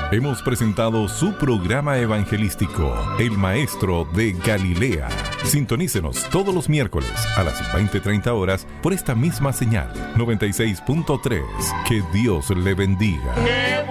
Hemos presentado su programa evangelístico, El Maestro de Galilea. Sintonícenos todos los miércoles a las 20:30 horas por esta misma señal, 96.3. Que Dios le bendiga.